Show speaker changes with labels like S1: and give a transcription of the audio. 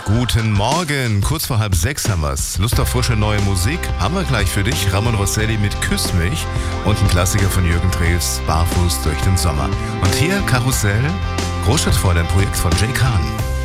S1: Guten Morgen, kurz vor 5:30 haben wir's. Lust auf frische neue Musik? Haben wir gleich für dich. Ramon Rosselli mit Küss mich und ein Klassiker von Jürgen Drews, Barfuß durch den Sommer. Und hier Karussell, Großstadtfräulein, Projekt von Jay Kahn.